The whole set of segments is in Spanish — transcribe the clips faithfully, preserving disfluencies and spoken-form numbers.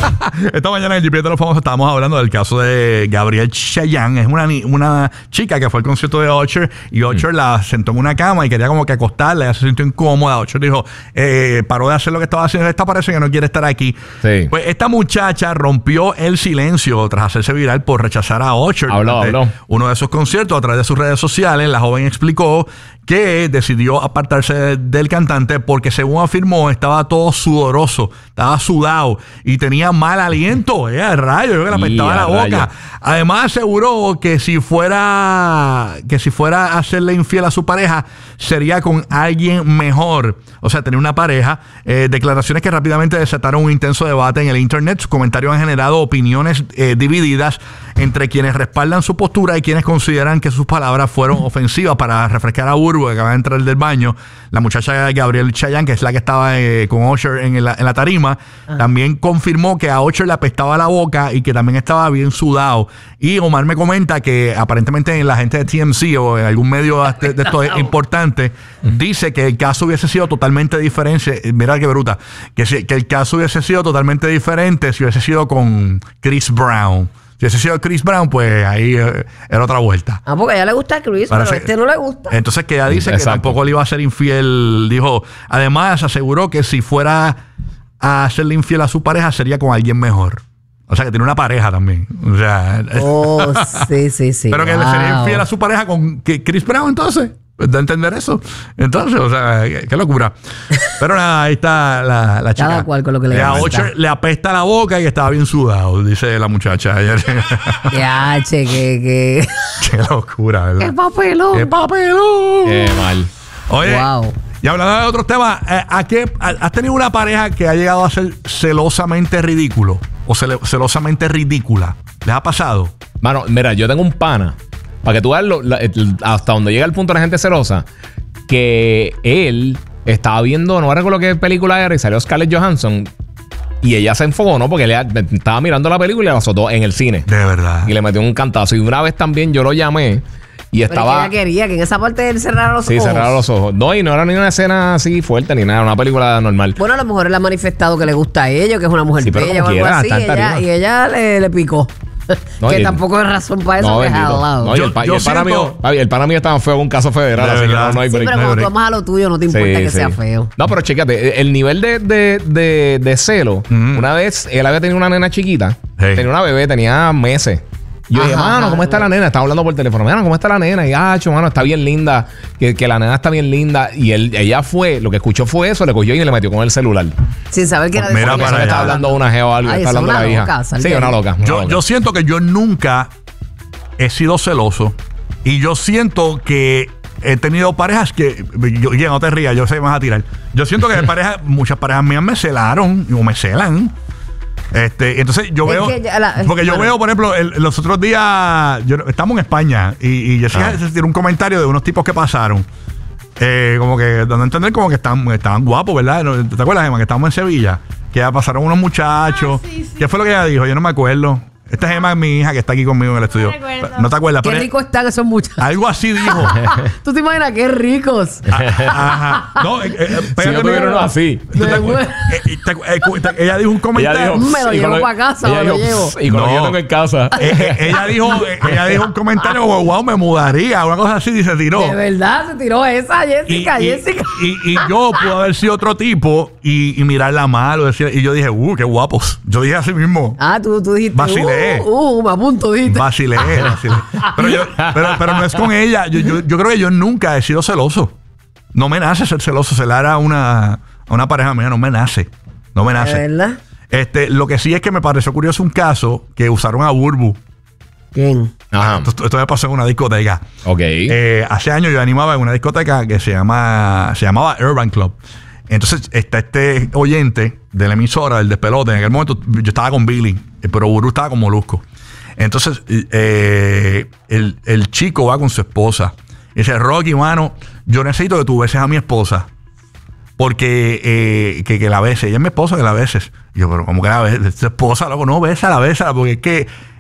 Esta mañana en el G P S de los famosos estábamos hablando del caso de Gabrielle Cheyenne. Es una, una chica que fue al concierto de Usher y Usher mm. la sentó en una cama y quería como que acostarla. Ella se sintió incómoda. Usher dijo, eh, paró de hacer lo que estaba haciendo. Esta parece que no quiere estar aquí. Sí. Pues esta muchacha rompió el silencio tras hacerse viral por rechazar a Usher. Habló, habló. Uno de sus conciertos a través de sus redes sociales. La joven explicó que decidió apartarse del cantante porque, según afirmó, estaba todo sudoroso, estaba sudado y tenía mal aliento. Eh, rayo, yo que le apestaba la boca. Rayo. Además, aseguró que si fuera que si fuera a hacerle infiel a su pareja, sería con alguien mejor. O sea, tenía una pareja. Eh, declaraciones que rápidamente desataron un intenso debate en el internet. Sus comentarios han generado opiniones eh, divididas entre quienes respaldan su postura y quienes consideran que sus palabras fueron ofensivas. Para refrescar a Burbu, que acaba de entrar del baño, la muchacha Gabrielle Cheyenne, que es la que estaba eh, con Usher en la, en la tarima, ah. también confirmó que a Usher le apestaba la boca y que también estaba bien sudado. Y Omar me comenta que aparentemente la gente de T M Z o en algún medio de, de esto importante dice que el caso hubiese sido totalmente diferente. Mira qué bruta. Que, si, que el caso hubiese sido totalmente diferente si hubiese sido con Chris Brown. Si hubiese sido Chris Brown, pues ahí eh, era otra vuelta. Ah, porque a ella le gusta a Chris, Parece, pero a este no le gusta. Entonces que ella dice Exacto. que tampoco le iba a ser infiel. Dijo, además aseguró que si fuera a hacerle infiel a su pareja, sería con alguien mejor. O sea, que tiene una pareja también. O sea... Oh, sí, sí, sí. Pero que wow. le sería infiel a su pareja con Chris Brown, entonces. ¿De entender eso? Entonces, o sea, qué, qué locura. Pero nada, ahí está la, la chica. Cada cual con lo que le a Usher le apesta la boca y estaba bien sudado, dice la muchacha ayer. Ya, che, que, que... Qué locura, ¿verdad? ¡Qué papelón! ¡Qué papelón! ¡Qué mal! Oye, wow. y hablando de otros temas, ¿a qué, ¿has tenido una pareja que ha llegado a ser celosamente ridículo? O cel celosamente ridícula. ¿Les ha pasado? Mano, mira, yo tengo un pana. Para que tú veas lo, la, el, hasta donde llega el punto de la gente celosa, que él estaba viendo, no recuerdo qué película era, y salió Scarlett Johansson, y ella se enfocó, ¿no? Porque él estaba mirando la película y la azotó en el cine. De verdad. Y le metió un cantazo. Y una vez también yo lo llamé y estaba... Pero que ella quería que en esa parte él cerrara los sí, ojos. Sí, cerrara los ojos. No, y no era ni una escena así fuerte ni nada, una película normal. Bueno, a lo mejor él ha manifestado que le gusta a ella, que es una mujer sí, bella o algo quiera, así, y ella, y ella le, le picó. No, que el, tampoco es razón para eso, no, que es al lado. No, y el, pa, yo, y el, para siento, mío, el para mí estaba feo, un caso federal, así que no, no hay sí, break. pero cuando tú amas a lo tuyo, no te importa sí, que sí. sea feo. No, pero chécate, el nivel de, de, de, de celo. Mm. Una vez él había tenido una nena chiquita, hey. tenía una bebé, tenía meses. Yo Ajá, dije, mano, ¿cómo está la nena? Estaba hablando por teléfono. Mano, ¿cómo está la nena? Y, ah, mano, está bien linda. Que, que la nena está bien linda. Y él, ella fue, lo que escuchó fue eso, le cogió y le metió con el celular. Sin saber que era de Mira, para estaba hablando una geo o algo. Ay, está hablando una la hija. Loca, sí, una loca. Una yo, loca. yo siento que yo nunca he sido celoso. Y yo siento que he tenido parejas que... Yo, ya no te rías, yo sé que me vas a tirar. Yo siento que parejas, muchas parejas mías me celaron o me celan. Este, entonces yo es veo, la, porque bueno. yo veo, por ejemplo, el, los otros días, yo, estamos en España y, y Jessica ah. se tiró un comentario de unos tipos que pasaron, eh, como que dando a entender como que estaban, estaban guapos, ¿verdad? ¿Te acuerdas, Emma? Que estábamos en Sevilla, que ya pasaron unos muchachos. Ah, sí, sí. ¿Qué fue lo que ella dijo? Yo no me acuerdo. Esta es Emma, mi hija, que está aquí conmigo en el estudio. No, no te acuerdas. Qué ricos están esos muchachos. Algo así dijo. ¿Tú te imaginas qué ricos? Ajá. No, eh, eh, si no tuvieron así. Ella dijo un comentario. Dijo, me lo llevo para casa, me lo llevo. Y con lo que yo tengo en casa. Eh, ella dijo, ella dijo un comentario como, wow, me mudaría. Una cosa así y se tiró. De verdad, se tiró esa, Jessica, y, Jessica. Y, y, y yo pude haber sido otro tipo y, y mirarla mal. O decir, y yo dije, uh, qué guapos. Yo dije así mismo. Ah, tú, tú dijiste, vacilé. Uh, uh, me apunto, dijiste. Vacilé, vacilé. Pero, yo, pero, pero no es con ella. Yo, yo, yo creo que yo nunca he sido celoso. No me nace ser celoso. Celar a una, a una pareja mía no me nace. No me nace. ¿De verdad? Este, lo que sí es que me pareció curioso un caso que usaron a Burbu. ¿Quién? Ajá. Esto, esto me pasó en una discoteca. Ok. Eh, hace años yo animaba en una discoteca que se llama se llamaba Urban Club. Entonces está este oyente de la emisora, del despelote. En aquel momento yo estaba con Billy, pero Burbu estaba con Molusco. Entonces eh, el, el chico va con su esposa y dice, Rocky, mano, yo necesito que tú beses a mi esposa. Porque eh, que, que la beses. Ella es mi esposa, que la beses. Y yo, pero ¿cómo que la beses? Tu esposa, loco, no, bésala, bésala. Porque es que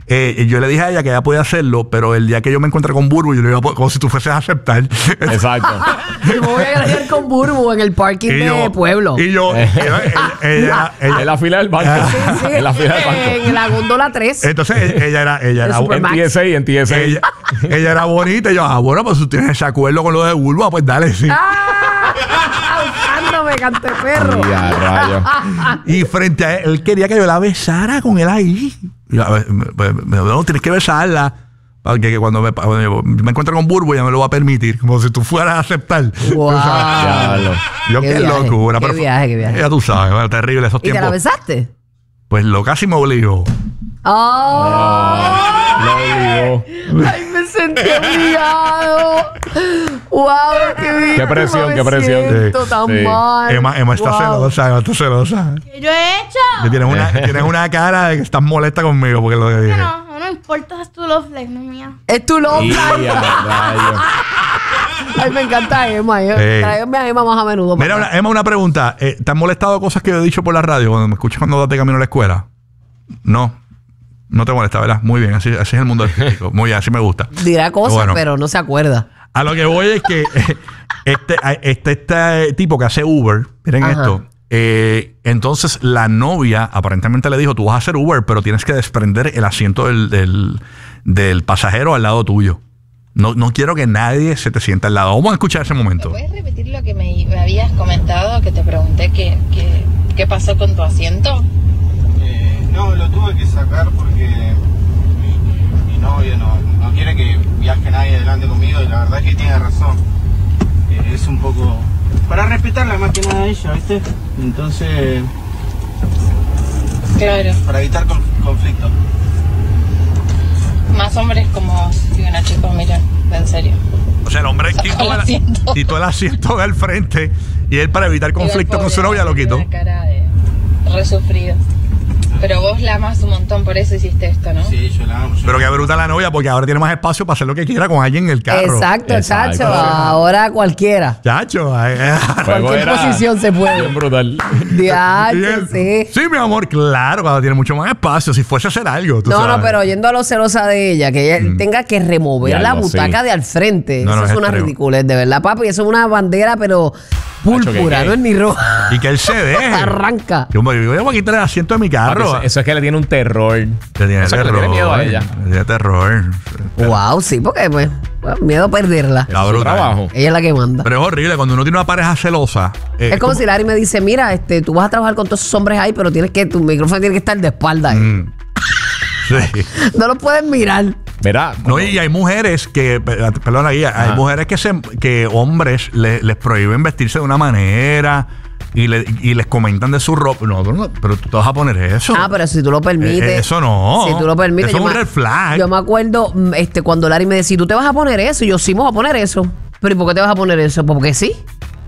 Eh, yo le dije a ella que ella podía hacerlo, pero el día que yo me encontré con Burbu, yo le iba a, como si tú fueses a aceptar. Exacto. Yo me voy a graduar con Burbu en el parking Y de yo- pueblo. Y yo, ella, ella- ella- ella- En la fila del banco. Sí, sí, En la fila del banco. en la góndola tres. entonces ella, ella era, ella El era, Superman. En T S A, en T S A. ella, ella era bonita. Y yo, ah, bueno, pues tú tienes ese acuerdo con lo de Burbu, pues dale, sí. ¡Ah! Usándome, cante perro. Y a rayos. Y frente a él, él quería que yo la besara con él ahí. Y yo, a ver, me, me- me- no, tienes que besarla. Para que, que cuando me, cuando yo me encuentre con Burbu, ella me lo va a permitir. Como si tú fueras a aceptar. Wow. Tú sabes. Diablo. Yo, Qué qué, viaje, locura. qué pero fue- viaje, qué viaje. Ya tú sabes, bueno, terrible esos ¿Y te la tiempos. besaste? Pues lo casi me obligó. ¡Oh! Lo obligó. ¡Ay, me sentí obligado! ¡Wow! ¡Qué bien! Qué presión, me qué presión. siento Sí, tan sí. mal. Emma, Emma está Wow. celosa, Emma está celosa. ¿Qué yo he hecho? Que tienes una, tienes una cara de que estás molesta conmigo porque lo que dije. No, no, no importa, es tu love life, no mía. Es tu love Y life. a rayos. Ay, me encanta Emma. eh. Ey. Tráigame a Emma más a menudo. Mira, papá. una- Emma, una pregunta. Eh, ¿Te han molestado cosas que he dicho por la radio cuando me escuchas cuando vas de camino a la escuela? No. No te molesta, ¿verdad? Muy bien, así, así es el mundo del público. Muy bien, así me gusta. Dirá cosas, Bueno. pero no se acuerda. A lo que voy es que eh, este, este, este tipo que hace Uber, miren Ajá. esto. eh, entonces la novia aparentemente le dijo: tú vas a hacer Uber, pero tienes que desprender el asiento del, del, del pasajero al lado tuyo. No, no quiero que nadie se te sienta al lado. Vamos a escuchar ese momento. ¿Puedes repetir lo que me, me habías comentado? Que te pregunté que, que- qué pasó con tu asiento. Eh, no, lo tuve que sacar porque mi, mi novio no, no quiere que viaje nadie adelante conmigo y la verdad que tiene razón. Eh, es un poco... Para respetarla más que nada a ella, ¿viste? Entonces, Claro. para evitar conf- conflicto. Más hombres como vos. Digo, no, chicos, miren, en serio. O sea, el hombre quitó el el, asiento. quitó el asiento del frente y él, para evitar conflicto con su novia, lo quitó. Una cara de resufrido. Pero vos la amás un montón, por eso hiciste esto, ¿no? Sí, yo la amo. yo Pero la qué amo. bruta la novia, porque ahora tiene más espacio para hacer lo que quiera con alguien en el carro. Exacto, Exacto. chacho. Ahora cualquiera. Chacho. ay, ay. Juego Cualquier era posición se puede. Bien brutal. Y Diache, él, sí. sí, mi amor, claro, cuando tiene mucho más espacio. Si fuese a hacer algo, tú No, sabes. no, pero yendo a lo celosa de ella, que ella tenga que remover Ya, la no, butaca sí. de al frente. No, eso no, es es una extremo. ridiculez, de verdad, papi. Eso es una bandera, pero púrpura, ¿qué? no es ni roja. Y que él se deje. Arranca. Yo me voy a quitar el asiento de mi Papi, carro. eso, eso es que le tiene un terror. Le tiene Eso es que le terror. tiene miedo a ella. Le tiene terror. Wow, sí, porque pues, pues, miedo a perderla. Está Es su brutal. trabajo. Ella es la que manda. Pero es horrible cuando uno tiene una pareja celosa. eh, es como si Larry me dice, mira, este, tú vas a trabajar con todos esos hombres ahí, pero tienes que, tu micrófono tiene que estar de espalda. ahí. Mm. Sí. No lo puedes mirar. Verá. No, y hay mujeres que, per- perdón, ahí, hay Ajá. mujeres que se, que hombres le- les prohíben vestirse de una manera y, le- y les comentan de su ropa. No, tú no, pero tú te vas a poner eso. Ah, pero si tú lo permites. Eh, eso no. Si tú lo permites. Eso es yo un me- red flag. Yo me acuerdo mm, este, cuando Larry me decía, ¿tú te vas a poner eso? Y yo, sí, me voy a poner eso. ¿Pero y por qué te vas a poner eso? Porque sí.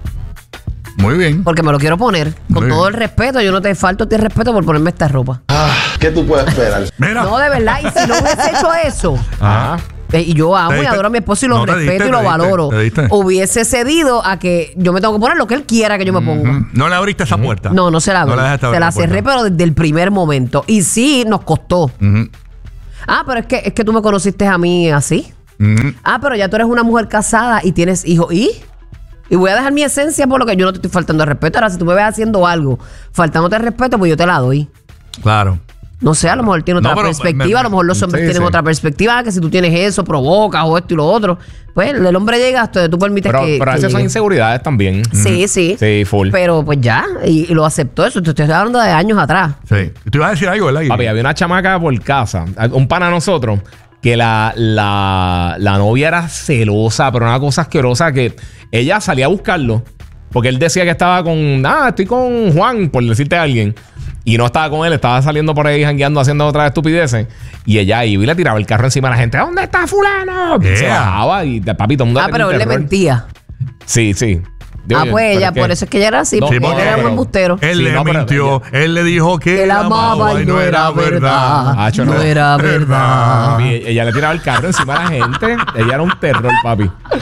Muy bien. Porque me lo quiero poner. Con Muy todo bien. el respeto. Yo no te falto a ti el respeto por ponerme esta ropa. ¿Qué tú puedes esperar? Mira. No, de verdad. Y si no hubiese hecho eso. Ajá. eh, y yo amo Te y diste- adoro a mi esposo y lo no, te respeto diste, y lo te diste, valoro. te diste. Hubiese cedido a que yo me tengo que poner lo que él quiera que yo me ponga. Mm, No le abriste esa puerta. No, no se la abrí. No le dejaste se abrir la puerta. cerré, pero desde el primer momento. Y sí, nos costó. Ujú, Ah, pero es que, es que tú me conociste a mí así. ujú. Ah, pero ya tú eres una mujer casada y tienes hijos. ¿Y? Y voy a dejar mi esencia por lo que yo no te estoy faltando el respeto. Ahora, si tú me ves haciendo algo faltándote el respeto, pues yo te la doy. Claro. No sé, a lo mejor tiene No, otra pero perspectiva. me- me- a lo mejor los hombres sí, tienen sí. otra perspectiva. Que si tú tienes eso, provocas o esto y lo otro. Pues el hombre llega hasta donde tú permites Pero, que. pero a que veces son llegue. inseguridades también. Sí, sí. Sí, full. Pero pues ya. Y, y lo aceptó eso. Te estoy hablando de años atrás. Sí. Tú ibas a decir algo, ¿verdad? Guille? Papi, había una chamaca por casa, un pana de nosotros, que la, la, la novia era celosa, pero una cosa asquerosa que ella salía a buscarlo. Porque él decía que estaba con... Ah, estoy con Juan, por decirte a alguien. Y no estaba con él, estaba saliendo por ahí jangueando, haciendo otras estupideces. Y ella iba y le tiraba el carro encima a la gente. ¿Dónde está fulano? Y se Yeah. bajaba y de papi, todo el mundo Ah, le pero tenía él le terror. mentía. Sí, sí. Digo Ah, yo, pues pero ella, es que- por eso es que ella era así. No, porque sí, él porque- era un pero- embustero. Él Sí, le no, pero mintió. Él le dijo que Que la amaba y no era verdad. Hacho, No no. era verdad. Papi, ella le tiraba el carro encima a la gente. Ella era un terror, papi.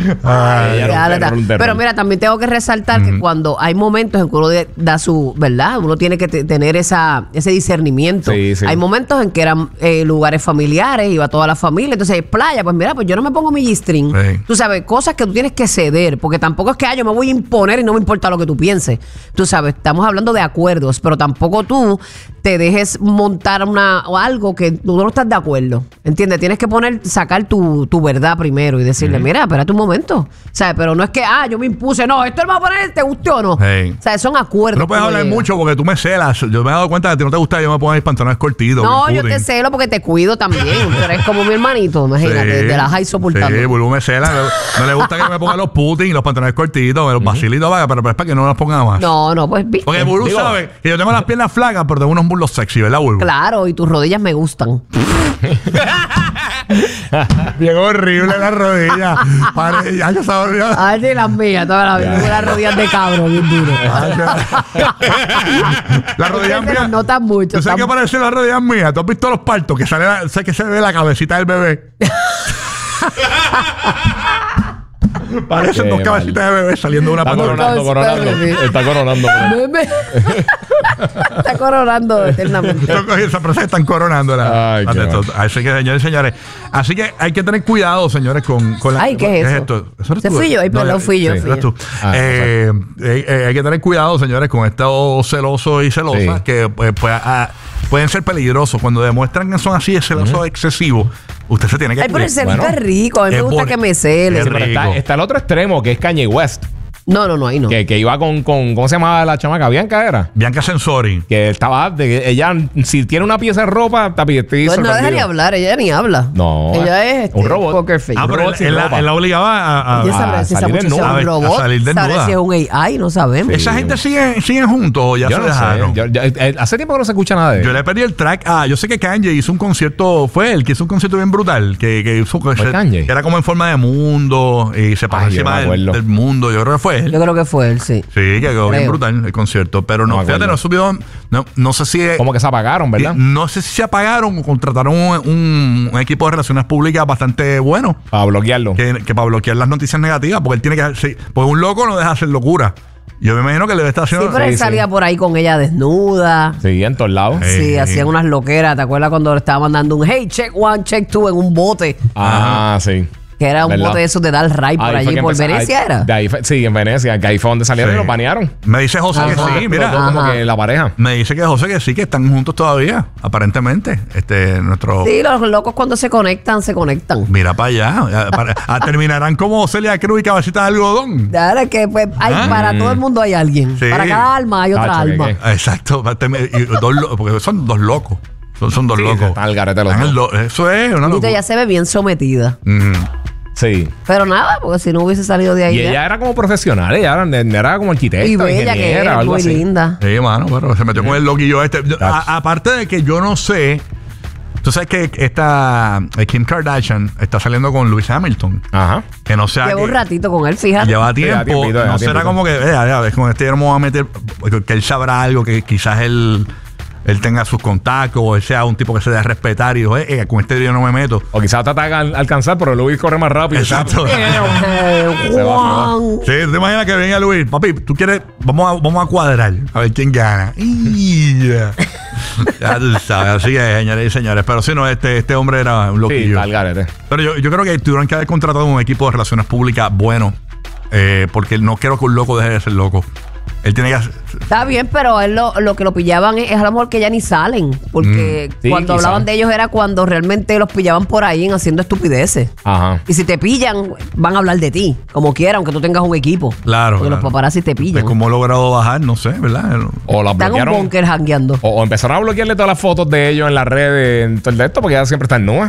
Ay, Ella ya, era un ya. perro, un terror. Pero mira, también tengo que resaltar que cuando hay momentos en que uno de- da su, ¿verdad? Uno tiene que te- tener esa, ese discernimiento. Sí, sí. Hay momentos en que eran eh, lugares familiares, iba toda la familia, entonces hay playa, pues mira, pues yo no me pongo mi G-string. Sí. Tú sabes, cosas que tú tienes que ceder, porque tampoco es que ah, yo me voy a imponer y no me importa lo que tú pienses. Tú sabes, estamos hablando de acuerdos, pero tampoco tú te dejes montar una o algo que tú no estás de acuerdo. ¿Entiendes? Tienes que poner, sacar tu, tu verdad primero y decirle, mira, espérate un momento. ¿Sabes? Pero no es que, ah, yo me impuse, no, esto lo va a poner, te guste o no. Sí. O sea, son acuerdos. No puedes que uno hablar llega. mucho porque tú me celas. Yo me he dado cuenta que a ti no te gusta que yo me ponga mis pantalones cortitos. No, bien yo te pudding. celo porque te cuido también. Tú eres como mi hermanito, imagínate, Sí. te las hay soportando. Sí, Bulbu me cela. No, no le gusta que me ponga los pudding y los pantalones cortitos, me los vacilitos, vaya, pero, pero es para que no los ponga más. No, no, pues viste. Porque Bulbu Digo- sabe que yo tengo las piernas flacas, pero tengo unos muslos sexy, ¿verdad, Bulbu? Claro, y tus rodillas me gustan. Bien horrible la rodilla. Pare, ya yo sabía. Ay, sí, las mías, todas las mías. Tengo las rodillas de cabro, bien duro. Las rodillas Se las mías. notan mucho. ¿Tú sabes qué están- parecen las rodillas mías? ¿Tú has visto los partos? Que sale, la- sé que se ve la cabecita del bebé. Parecen Qué dos mal. cabecitas de bebé saliendo de una Está pata. coronando, coronando. Está coronando. Bebé. Está coronando eternamente. Esa persona están coronando la, Ay, la qué de esto. mal. Así que, señores y señores. Así que hay que tener cuidado, señores, con, con la. Ay, ¿qué es eso? esto? ¿Eso eres Se tú? fui yo, ay, perdón, fui yo, sí, fui eres yo. tú. Ah, Eh, eh, eh, hay que tener cuidado, señores, con estos celosos y celosas Sí. que pues, pues, ah, pueden ser peligrosos. Cuando demuestran que son así de celosos excesivos, usted se tiene que Ay, pero el celito Bueno, es rico. A mí me es gusta boni- que me es celen. Pero está, rico. está el otro extremo, que es Kanye West. No, no, no, ahí no. Que, que iba con, con, ¿cómo se llamaba la chamaca? Bianca era. Bianca Sensori. Que estaba, de, ella, si tiene una pieza de ropa, está estoy Pues no sorprendido. deja ni hablar, ella ni habla. No, Ella eh, es este, un robot. poker face. Ah, Un pero robot él, sin él la, ropa. él la obligaba a. a- Ella a sabrá si esa salir muchacha es desnuda. un A ver, a robot. salir Sabrá desnuda. si es un A I, no sabemos. Esa Sí. gente sigue, siguen juntos o ya Yo se no sé. dejaron. Yo- yo- eh, hace tiempo que no se escucha nada de Yo él. le pedí el track. Ah, yo sé que Kanye hizo un concierto. Fue él que hizo un concierto bien brutal. Que, que hizo que se- Kanye? que era como en forma de mundo. Y se pasó Ay, yo encima me del, acuerdo. del mundo. Yo creo que fue él. Yo creo que fue él, sí. Sí, que quedó bien Creo. brutal el concierto. Pero No no, me fíjate, acuerdo. no subió. No, no sé si. Como que se apagaron, ¿verdad? No sé si se apagaron o contrataron un, un- un equipo de relaciones públicas bastante bueno. Para bloquearlo. Que, que para bloquear las noticias negativas. Porque él tiene que. Sí, porque un loco no deja hacer locura. Yo me imagino que le debe estar Sí, haciendo. pero él sí, salía sí. por ahí con ella desnuda. Sí, en todos lados. Eh. Sí, Sí. hacían unas loqueras. ¿Te acuerdas cuando le estaba mandando un hey, check one, check two en un bote? Ah, sí. Que era un ¿Verdad? bote de esos de dar ray por Ahí fue allí, que por empezó- Venecia ahí- era. de ahí fue- sí, en Venecia, que ahí fue donde salieron Sí. y los banearon. Me dice José que Ajá. sí, mira. Los dos como Ajá. que la pareja. Me dice que José que sí, que están juntos todavía, aparentemente. Este, nuestro. Sí, los locos cuando se conectan, se conectan. Mira para allá. Para- ah, terminarán como Celia Cruz y Cabecita de Algodón. Claro que pues, hay, Ah. para todo el mundo hay alguien. Sí. Para cada alma hay otra Tacho, que alma. qué. Exacto. va a termi- y dos lo- porque son dos locos. Son, son dos Sí, locos. están al garete los Están dos. al lo- Eso es una Ahorita locura. ya se ve bien sometida. Ujú. Sí. Pero nada, porque si no hubiese salido de ahí. Y ya. ella era como profesional, ella era, era como arquitecta, Y bella que ingeniera, es, algo muy así. linda. Sí, mano, pero se metió con el loquillo este. Yo- Tacho. a- aparte de que yo no sé. Tú sabes que esta eh, Kim Kardashian está saliendo con Lewis Hamilton. Ajá. Que no sea. Llevo que- un ratito con él, fíjate. Lleva Sí, lleva tiempo. tiempito, no lleva será tiempito. como que, eh, ya ves, con este yo no me voy a meter, porque que él sabrá algo que quizás él, él tenga sus contactos o él sea un tipo que se dé a respetar y dijo, eh, eh, con este yo no me meto. O quizás te ataca al alcanzar, pero Luis corre más rápido. Exacto. Eh, Se va, Juan. Sí, te imaginas que venga Luis, papi, tú quieres, vamos a, vamos a cuadrar, a ver quién gana. Y ya. Ya tú sabes, así que, señores y señores. Pero si no, este, este hombre era un Sí, loquillo. está al garete. Pero yo, yo creo que tuvieron que haber contratado un equipo de relaciones públicas bueno. eh, porque no quiero que un loco deje de ser loco. Él tiene que hacer- Está bien, pero él lo, lo que lo pillaban es, es a lo mejor que ya ni salen. Porque Mm. Sí, cuando quizá. hablaban de ellos era cuando realmente los pillaban por ahí en haciendo estupideces. Ajá. Y si te pillan, van a hablar de ti, como quiera, aunque tú tengas un equipo. Claro. Porque claro. los paparazzi te De pillan. cómo he logrado bajar, no sé, ¿verdad? O la Están en un bloquearon. búnker jangueando. O, o empezaron a bloquearle todas las fotos de ellos en las redes, en todo esto, porque ella siempre está en nubes.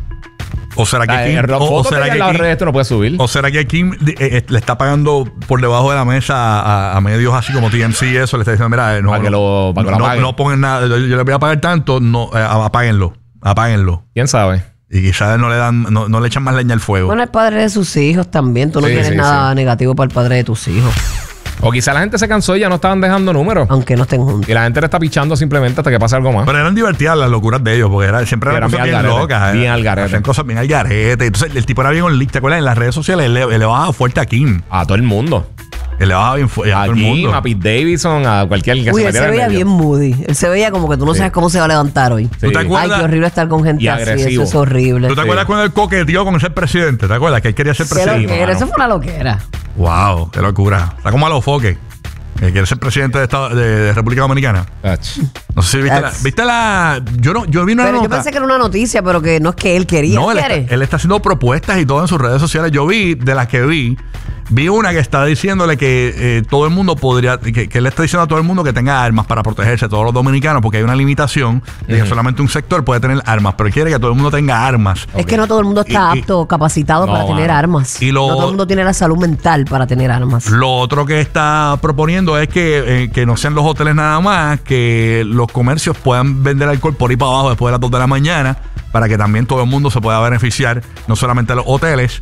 O será que Kim, Las o, o fotos de será ella que en las Kim- redes tú no puedes subir. o será que Kim eh, eh, le está pagando por debajo de la mesa a, a medios así como T M C y eso, le está diciendo, mira, eh, no, Para que no, lo- para que lo no, apaguen. no pongan nada, yo, yo les voy a pagar tanto, no, eh, apáguenlo, apáguenlo. ¿Quién sabe? Y quizás no le dan, no, no le echan más leña al fuego. Bueno, el padre de sus hijos también. Tú no Sí, tienes sí, nada sí. negativo para el padre de tus hijos. O quizá la gente se cansó y ya no estaban dejando números. Aunque no estén juntos. Y la gente le está pichando simplemente hasta que pase algo más. Pero eran divertidas las locuras de ellos, porque era, siempre eran, Eran cosas bien bien, al garete, locas. bien eh. al garete. Hacían cosas bien al garete. Entonces, el tipo era bien on-leak. ¿Te acuerdas? En las redes sociales él le, él le bajaba fuerte a Kim. A todo el mundo. Él le bajaba bien fuerte a A todo el Kim, mundo. a Pete Davidson, a cualquier que Uy, se él se metiera en veía medio. bien moody. Él se veía como que tú no sabes cómo se va a levantar hoy. Sí. ¿Tú te Ay, acuerdas? qué horrible estar con gente Y así. agresivo. Eso es horrible. ¿Tú te acuerdas cuando él coqueteó con ser presidente? ¿Te acuerdas? Que él quería ser Qué presidente. loquera. mano. Eso fue una loquera. Wow, qué locura. Está como a los foques. Que quiere ser presidente de, Estado, de, de República Dominicana. Ach. No sé si viste la, That's- viste la. Yo no, yo vi una Pero yo nota. pensé que era una noticia, pero que no es que él quería. No, él ¿Quiere? está, él está haciendo propuestas y todo en sus redes sociales. Yo vi, de las que vi, vi una que está diciéndole que eh, todo el mundo podría, que, que él está diciendo a todo el mundo que tenga armas para protegerse, todos los dominicanos, porque hay una limitación de que solamente un sector puede tener armas, pero él quiere que todo el mundo tenga armas. Es que no todo el mundo está Y- y- apto, capacitado No, para tener mano. armas. Y lo- No todo el mundo tiene la salud mental para tener armas. Lo otro que está proponiendo es que, eh, que no sean los hoteles nada más, que los comercios puedan vender alcohol por ahí para abajo después de las dos de la mañana, para que también todo el mundo se pueda beneficiar, no solamente los hoteles.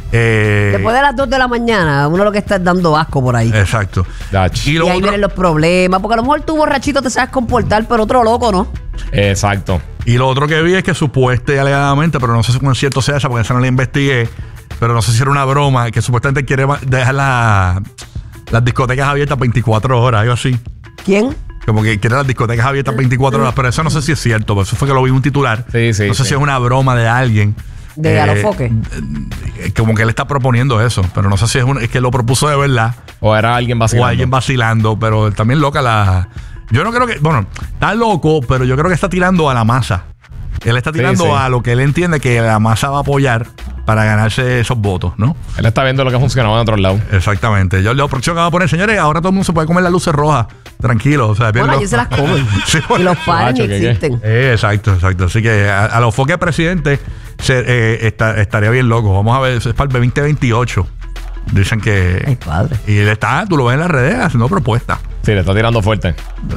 Eh, Después de las dos de la mañana, uno lo que está es dando asco por ahí. Exacto. Ach. Y y lo ahí otro- vienen los problemas. Porque a lo mejor tú borrachito te sabes comportar, pero otro loco, ¿no? Exacto. Y lo otro que vi es que supuestamente y alegadamente, pero no sé si con cierto sea esa, porque esa no la investigué, pero no sé si era una broma, que supuestamente quiere ma- dejar la- las discotecas abiertas veinticuatro horas, algo así. ¿Quién? Como que quiere las discotecas abiertas veinticuatro horas, pero eso no sé si es cierto, pero eso fue que lo vi en un titular. Sí, sí, no sé sí. si es una broma de alguien. De Alofoque. eh, Como que él está proponiendo eso, pero no sé si es, un, es que lo propuso de verdad O era alguien o vacilando. alguien vacilando, pero también loca la... Yo no creo que... Bueno, está loco, pero yo creo que está tirando a la masa. Él está Sí, tirando sí. a lo que él entiende que la masa va a apoyar para ganarse esos votos, ¿no? Él está viendo lo que ha funcionado en otros lados. Exactamente. Yo lo próximo que va a poner, señores, ahora todo el mundo se puede comer las luces rojas. Tranquilo. O sea, bien Bueno, lo- allí se las comen. Sí, Y bueno. los panes Macho, ¿qué, qué? existen. Eh, exacto, exacto. Así que a, a los foques presidente se, eh, está- estaría bien loco. Vamos a ver, es para el veinte veintiocho. Dicen que... Ay, padre. Y él está, tú lo ves en las redes haciendo propuestas. Sí, le está tirando fuerte.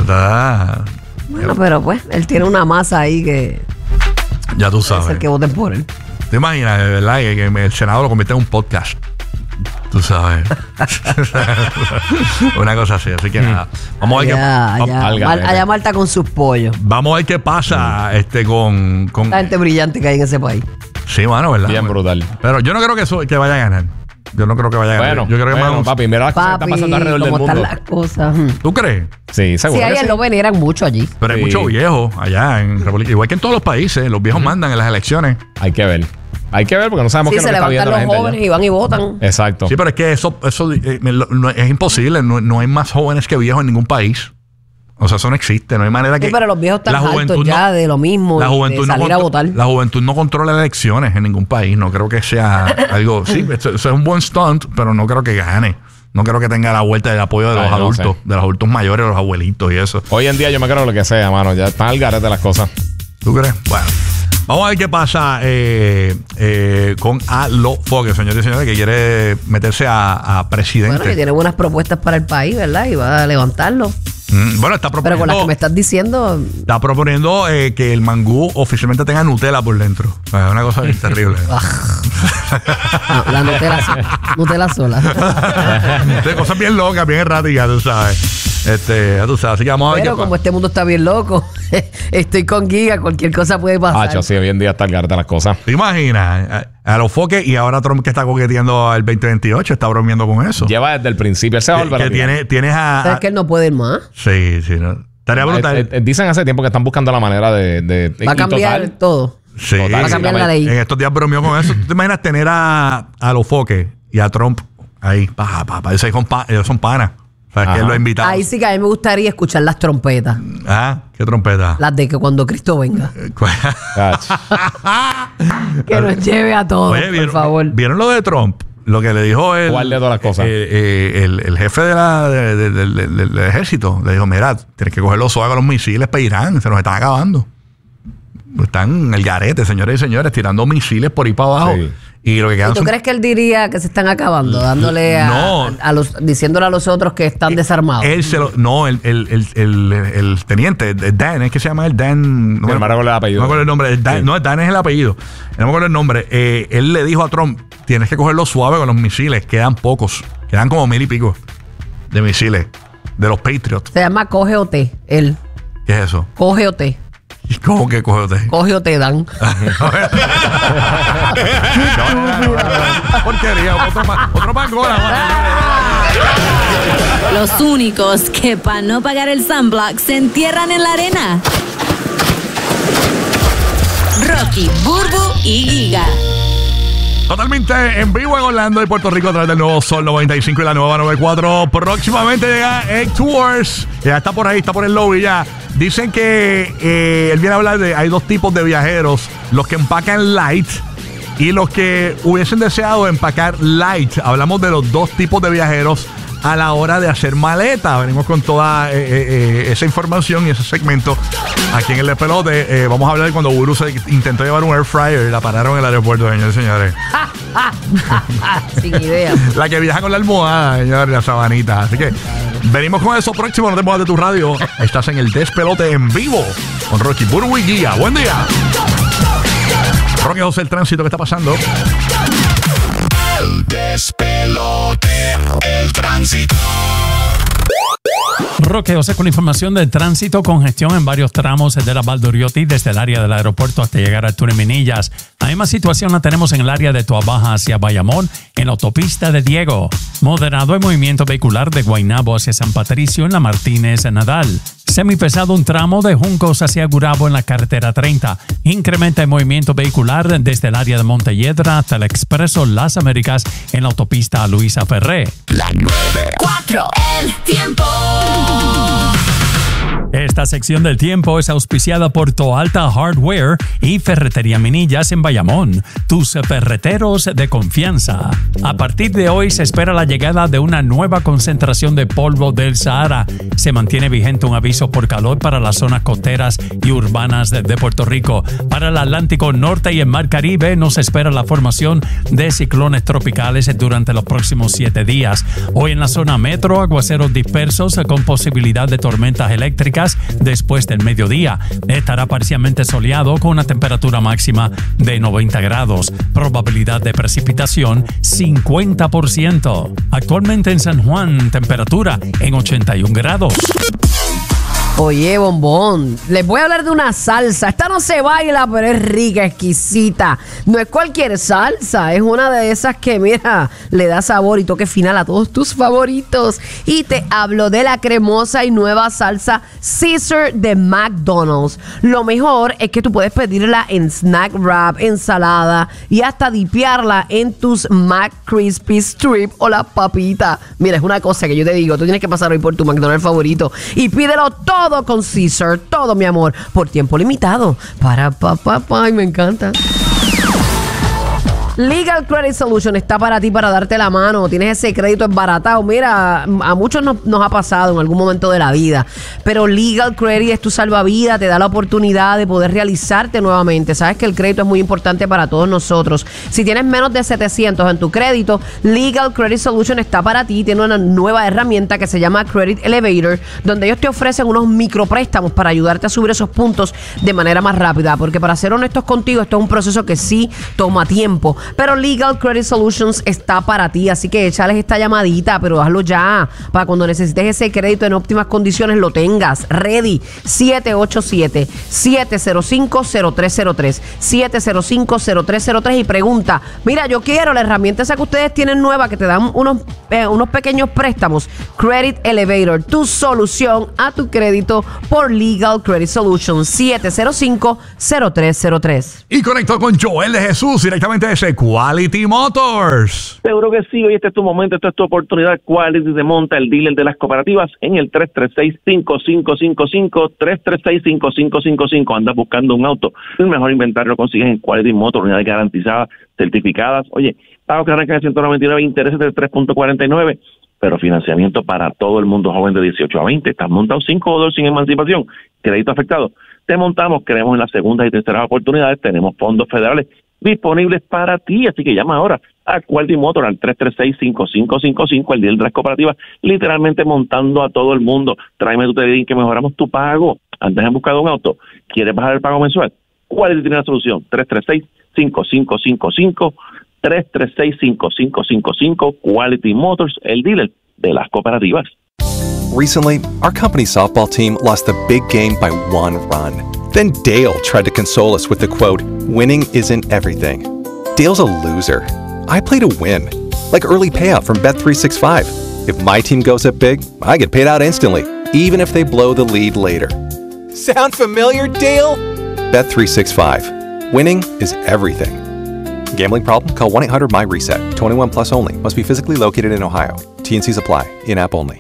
Está- Bueno, pero pues, él tiene una masa ahí que ya tú es sabes. el que voten por él. ¿Te imaginas, de verdad, que, que el Senado lo convierte en un podcast? Tú sabes. Una cosa así. Así que nada. Vamos a ver qué, Allá, vamos- allá, al Mar- garete. allá Marta con sus pollos. vamos a ver qué pasa este con, con La gente brillante que hay en ese país. sí, mano, ¿verdad? Bien brutal. Pero yo no creo que eso que vaya a ganar. Yo no creo que vaya a ganar. Bueno, yo creo que bueno, más- papi, mira las cosas que están Papi, pasando alrededor del cómo están mundo. las cosas. Hmm. ¿Tú crees? Sí, seguro. Sí, que ahí sí. lo veneran mucho allí. Pero hay Sí. muchos viejos allá en República. Igual que en todos los países, los viejos mandan en las elecciones. Hay que ver. Hay que ver porque no sabemos Sí, qué es se lo que está levantan viendo la los gente jóvenes allá. y van y votan. Exacto. Sí, pero es que eso, eso eh, me lo- no- es imposible. No, no hay más jóvenes que viejos en ningún país. O sea, eso no existe. No hay manera que. Sí, pero los viejos están la hartos juventud ya no- de lo mismo, La de juventud, no salir a contro- votar. la juventud no controla elecciones en ningún país. No creo que sea algo. Sí, eso, eso es un buen stunt, pero no creo que gane. No creo que tenga la vuelta del apoyo de Ay, los no adultos, sé. de los adultos mayores, de los abuelitos y eso. Hoy en día yo me creo lo que sea, mano. Ya están al garete las cosas. ¿Tú crees? Bueno. Vamos a ver qué pasa eh, eh, con Alofoque, señores y señores, que quiere meterse a, a presidente. Bueno, que tiene buenas propuestas para el país, ¿verdad? Y va a levantarlo. Mm, bueno, está Pero proponiendo, con las que me estás diciendo, está proponiendo eh, que el mangú oficialmente tenga Nutella por dentro. O sea, es una cosa bien terrible. no, la Nutella, so- Nutella sola. De cosas bien locas, bien erráticas, tú sabes. Este, ya tú sabes. Así que vamos a ver Pero qué como pasa. este mundo está bien loco, estoy con Giga, cualquier cosa puede pasar. Ah, sí, hoy en día está al garete las cosas. ¿Te imaginas? A, a los foques y ahora Trump que está coqueteando al veinte veintiocho, está bromeando con eso. Lleva desde el principio. Él se va a que volver a que tirar. tiene, tienes a... Pero a- es que él no puede ir más. sí, sí. ¿no? Estaría brutal. Eh, eh, dicen hace tiempo que están buscando la manera de. de- Va a y cambiar total, todo. Sí. Total, Va a cambiar la ley. En estos días bromeó con eso. ¿Tú te imaginas tener a, a los foques y a Trump ahí? Pa, pa, pa, ellos son pa- ellos son panas. O sea, que Ajá. él lo ha invitado. Ahí sí que a mí me gustaría escuchar las trompetas. Ah, qué trompeta. Las de que cuando Cristo venga. Ach. Que nos lleve a todos, Oye, por ¿vieron, favor. ¿vieron lo de Trump? Lo que le dijo el, ¿Cuál de todas las cosas? eh, eh, el, el jefe de la, de- de- de- de- del ejército le dijo, mira, tienes que coger los suave con los misiles para Irán, se nos están acabando. Están en el garete, señores y señores, tirando misiles por ahí para abajo. Sí. Y lo que ¿Y quedan tú son- crees que él diría que se están acabando, dándole a, No. a los, diciéndole a los otros que están desarmados? Él se lo, no, el, el, el, el, el teniente, el Dan, es que se llama el Dan. No Mi hermano con el apellido. No me acuerdo el nombre. el Dan- Sí. No, el Dan es el apellido. No me acuerdo el nombre. Eh, él le dijo a Trump: tienes que cogerlo suave con los misiles. Quedan pocos. Quedan como mil y pico. de misiles de los Patriots. Se llama Coge o Te, él. ¿Qué es eso? Coge o Te. ¿Y cómo que coge usted? Coge o te dan. Porquería, otro más, otro más Los únicos que para no pagar el sunblock se entierran en la arena. Rocky, Burbu y Giga. Totalmente en vivo en Orlando y Puerto Rico a través del nuevo Sol noventa y cinco y la nueva noventa y cuatro. Próximamente llega Egg Tours. Ya está por ahí, está por el lobby ya. Dicen que eh, él viene a hablar de, hay dos tipos de viajeros, los que empacan light y los que hubiesen deseado empacar light. Hablamos de los dos tipos de viajeros a la hora de hacer maleta. Venimos con toda eh, eh, esa información y ese segmento aquí en el despelote. Eh, vamos a hablar de cuando Burbu se intentó llevar un air fryer y la pararon en el aeropuerto, señores y señores. Sin idea. La que viaja con la almohada, señores, la sabanita. Así que venimos con eso próximo. No te muevas de tu radio. Estás en el despelote en vivo con Rocky, Burbu y Giga. Buen día. Rocky José, el tránsito, ¿qué está pasando? El despelote, el tránsito. Roque José con la información del tránsito. Congestión en varios tramos de la Valdoriotti desde el área del aeropuerto hasta llegar al túnel Minillas. La misma situación la tenemos en el área de Toabaja hacia Bayamón en la autopista de Diego. Moderado el movimiento vehicular de Guaynabo hacia San Patricio en la Martínez Nadal. Semipesado un tramo de Juncos hacia Gurabo en la carretera treinta. Incrementa el movimiento vehicular desde el área de Montelledra hasta el expreso Las Américas en la autopista Luisa Ferré. La nueve. Cuatro. El tiempo. Esta sección del tiempo es auspiciada por Toalta Hardware y Ferretería Minillas en Bayamón, tus ferreteros de confianza. A partir de hoy se espera la llegada de una nueva concentración de polvo del Sahara. Se mantiene vigente un aviso por calor para las zonas costeras y urbanas de, de Puerto Rico. Para el Atlántico Norte y el Mar Caribe nos espera la formación de ciclones tropicales durante los próximos siete días. Hoy en la zona metro, aguaceros dispersos con posibilidad de tormentas eléctricas después del mediodía. Estará parcialmente soleado con una temperatura máxima de noventa grados. Probabilidad de precipitación cincuenta por ciento. Actualmente en San Juan, temperatura en ochenta y un grados. Oye, bombón, les voy a hablar de una salsa. Esta no se baila, pero es rica, exquisita. No es cualquier salsa, es una de esas que, mira, le da sabor y toque final a todos tus favoritos. Y te hablo de la cremosa y nueva salsa Caesar de McDonald's. Lo mejor es que tú puedes pedirla en snack wrap, ensalada y hasta dipearla en tus McCrispy Strip o la papita. Mira, es una cosa que yo te digo, tú tienes que pasar hoy por tu McDonald's favorito y pídelo todo. Todo con Caesar, todo mi amor, por tiempo limitado. Para papá, pa, pa, me encanta. Legal Credit Solution está para ti, para darte la mano. Tienes ese crédito embaratado. Mira, a muchos nos, nos ha pasado en algún momento de la vida, pero Legal Credit es tu salvavidas, te da la oportunidad de poder realizarte nuevamente. Sabes que el crédito es muy importante para todos nosotros. Si tienes menos de setecientos en tu crédito, Legal Credit Solution está para ti. Tiene una nueva herramienta que se llama Credit Elevator, donde ellos te ofrecen unos micropréstamos para ayudarte a subir esos puntos de manera más rápida, porque para ser honestos contigo, esto es un proceso que sí toma tiempo. Pero Legal Credit Solutions está para ti, así que échales esta llamadita, pero hazlo ya, para cuando necesites ese crédito en óptimas condiciones lo tengas. Ready, siete ocho siete, siete cero cinco, cero tres cero tres, siete cero cinco, cero tres cero tres y pregunta, mira, yo quiero la herramienta esa que ustedes tienen nueva, que te dan unos, eh, unos pequeños préstamos. Credit Elevator, tu solución a tu crédito por Legal Credit Solutions, siete cero cinco, cero tres cero tres. Y conectó con Joel de Jesús directamente de ese Quality Motors. Seguro que sí, hoy este es tu momento, esta es tu oportunidad. Quality se monta, el dealer de las cooperativas, en el tres tres seis, cinco cinco cinco cinco, tres tres seis, cinco cinco cinco cinco. Andas buscando un auto, el mejor inventario lo consigues en Quality Motors, unidades garantizadas, certificadas. Oye, pagos que arrancan en ciento noventa y nueve, intereses del tres punto cuarenta y nueve, pero financiamiento para todo el mundo joven de dieciocho a veinte. Estás montado cinco dólares sin emancipación, crédito afectado. Te montamos, creemos en las segundas y terceras oportunidades, tenemos fondos federales disponibles para ti, así que llama ahora a Quality Motor al tres tres seis, cinco cinco cinco cinco, el deal de las cooperativas, literalmente montando a todo el mundo. Tráeme tu T D I que mejoramos tu pago. Antes has buscado un auto, ¿quieres bajar el pago mensual? Quality tiene la solución. tres tres seis, cinco cinco cinco cinco, tres tres seis, cinco cinco cinco cinco, Quality Motors, el dealer de las cooperativas. Recently, our company softball team lost the big game by one run. Then Dale tried to console us with the quote, "Winning isn't everything." Dale's a loser. I play to win. Like early payout from Bet three sixty-five. If my team goes up big, I get paid out instantly, even if they blow the lead later. Sound familiar, Dale? Bet three sixty-five. Winning is everything. Gambling problem? Call one eight hundred M Y RESET. twenty-one plus only. Must be physically located in Ohio. T and Cs apply. In-app only.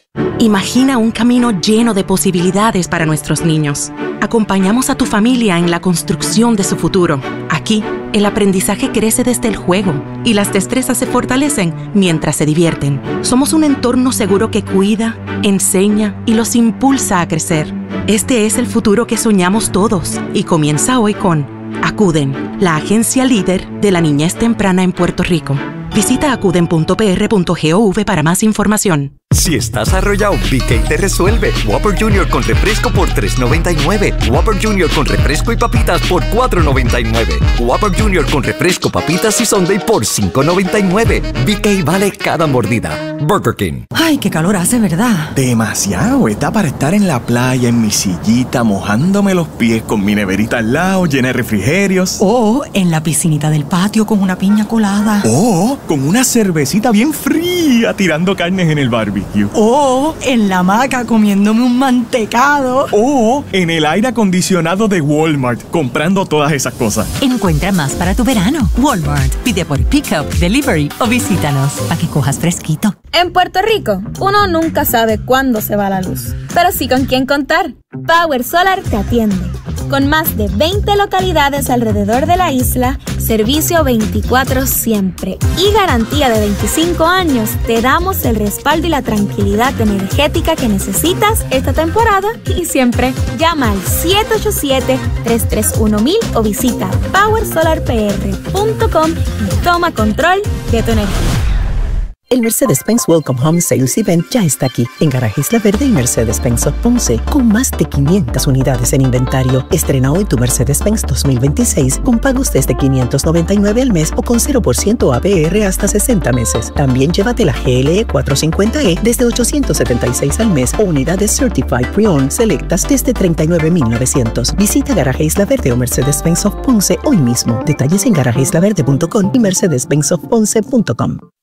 Imagina un camino lleno de posibilidades para nuestros niños. Acompañamos a tu familia en la construcción de su futuro. Aquí, el aprendizaje crece desde el juego y las destrezas se fortalecen mientras se divierten. Somos un entorno seguro que cuida, enseña y los impulsa a crecer. Este es el futuro que soñamos todos y comienza hoy con Acuden, la agencia líder de la niñez temprana en Puerto Rico. Visita acuden punto p r punto gov para más información. Si estás arrollado, B K te resuelve. Whopper Junior con refresco por tres noventa y nueve. Whopper Junior con refresco y papitas por cuatro noventa y nueve. Whopper Junior con refresco, papitas y sundae por cinco noventa y nueve. B K vale cada mordida. Burger King. Ay, qué calor hace, ¿verdad? Demasiado. Está para estar en la playa, en mi sillita, mojándome los pies con mi neverita al lado, llena de refrigerios. O en la piscinita del patio con una piña colada. O con una cervecita bien fría tirando carnes en el barbecue. O en la hamaca comiéndome un mantecado. O en el aire acondicionado de Walmart comprando todas esas cosas. Encuentra más para tu verano. Walmart. Pide por pickup, delivery o visítanos para que cojas fresquito. En Puerto Rico, uno nunca sabe cuándo se va la luz, pero sí con quién contar. Power Solar te atiende. Con más de veinte localidades alrededor de la isla, servicio veinticuatro siempre y garantía de veinticinco años, te damos el respaldo y la tranquilidad energética que necesitas esta temporada y siempre. Llama al siete ocho siete, tres tres uno mil o visita power solar p r punto com y toma control de tu energía. El Mercedes-Benz Welcome Home Sales Event ya está aquí en Garaje Isla Verde y Mercedes-Benz of Ponce, con más de quinientas unidades en inventario. Estrena hoy tu Mercedes-Benz dos mil veintiséis con pagos desde quinientos noventa y nueve al mes o con cero por ciento A P R hasta sesenta meses. También llévate la G L E cuatrocientos cincuenta E desde ochocientos setenta y seis al mes o unidades Certified Pre-Owned selectas desde treinta y nueve mil novecientos. Visita Garaje Isla Verde o Mercedes-Benz of Ponce hoy mismo. Detalles en garaje isla verde punto com y mercedes benz of ponce punto com.